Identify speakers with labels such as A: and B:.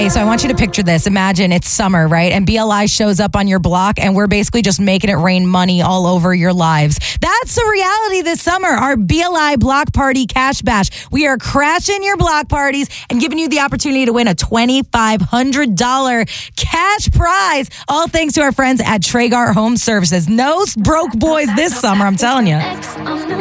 A: Okay, so I want you to picture this. Imagine it's summer, right? And BLI shows up on your block, and we're basically just making it rain money all over your lives. That's the reality this summer. Our BLI Block Party Cash Bash. We are crashing your block parties and giving you the opportunity to win a $2,500 cash prize. All thanks to our friends at Traeger Home Services. No broke boys this summer, I'm telling you.